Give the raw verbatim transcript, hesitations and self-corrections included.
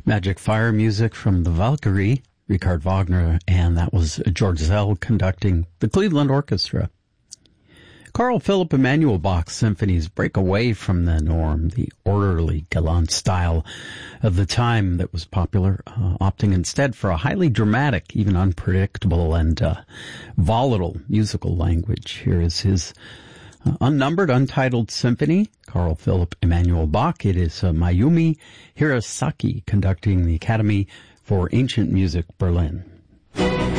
Magic Fire music from the Valkyrie, Richard Wagner, and that was George Zell conducting the Cleveland Orchestra. Carl Philipp Emanuel Bach's symphonies break away from the norm, the orderly, gallant style of the time that was popular, uh, opting instead for a highly dramatic, even unpredictable, and uh, volatile musical language. Here is his uh, unnumbered, untitled symphony, Carl Philipp Emanuel Bach. It is uh, Mayumi Hirasaki conducting the Academy for Ancient Music, Berlin.